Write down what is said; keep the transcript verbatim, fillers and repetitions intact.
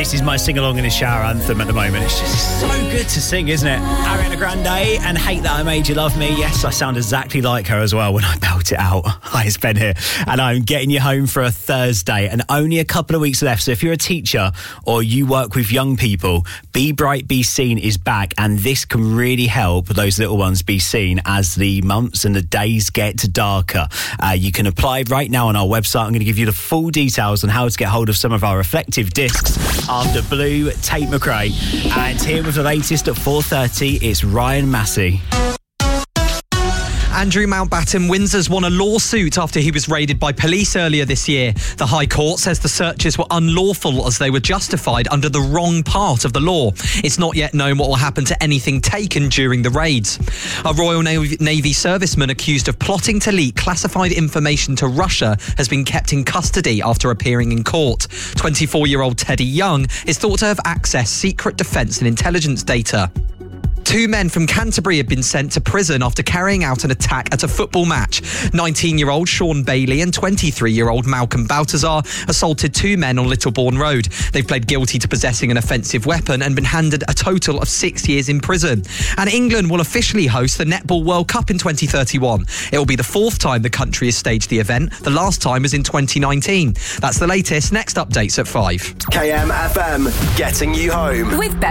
This is my sing-along in the shower anthem at the moment. It's just so good to sing, isn't it? Ariana Grande and Hate That I Made You Love Me. Yes, I sound exactly like her as well when I belt it out. Hi, it's Ben here, and I'm getting you home for a Thursday, and only a couple of weeks left. So if you're a teacher or you work with young people, Be Bright, Be Seen is back, and this can really help those little ones be seen as the months and the days get darker. Uh, you can apply right now on our website. I'm going to give you the full details on how to get hold of some of our reflective discs after Blue, Tate McRae. And here with the latest at four thirty, it's Ryan Massey. Andrew Mountbatten Windsor's won a lawsuit after he was raided by police earlier this year. The High Court says the searches were unlawful as they were justified under the wrong part of the law. It's not yet known what will happen to anything taken during the raids. A Royal Navy, Navy serviceman accused of plotting to leak classified information to Russia has been kept in custody after appearing in court. twenty-four-year-old Teddy Young is thought to have accessed secret defence and intelligence data. Two men from Canterbury have been sent to prison after carrying out an attack at a football match. nineteen-year-old Sean Bailey and twenty-three-year-old Malcolm Baltazar assaulted two men on Littlebourne Road. They've pled guilty to possessing an offensive weapon and been handed a total of six years in prison. And England will officially host the Netball World Cup in twenty thirty-one. It will be the fourth time the country has staged the event. The last time was in twenty nineteen. That's the latest. Next updates at five. K M F M, getting you home. With Ben.